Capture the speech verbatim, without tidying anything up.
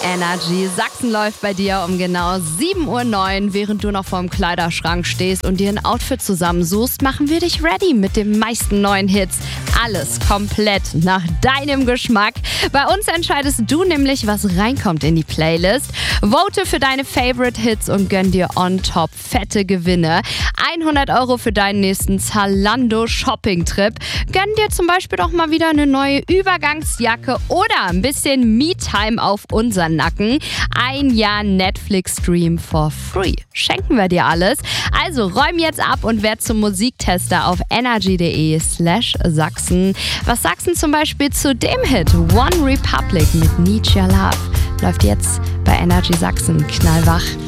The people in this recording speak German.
Energy. Sachsen läuft bei dir um genau sieben Uhr neun. Während du noch vorm Kleiderschrank stehst und dir ein Outfit zusammensuchst, machen wir dich ready mit den meisten neuen Hits. Alles komplett nach deinem Geschmack. Bei uns entscheidest du nämlich, was reinkommt in die Playlist. Vote für deine Favorite Hits und gönn dir on top fette Gewinne. hundert Euro für deinen nächsten Zalando-Shopping-Trip. Gönn dir zum Beispiel doch mal wieder eine neue Übergangsjacke oder ein bisschen Me-Time auf unseren Nacken. Ein Jahr Netflix-Stream for free. Schenken wir dir alles. Also räum jetzt ab und werd zum Musiktester auf energy.de slash Sachsen. Was sagst du zum Beispiel zu dem Hit One Republic mit Need Your Love? Läuft jetzt bei Energy Sachsen knallwach.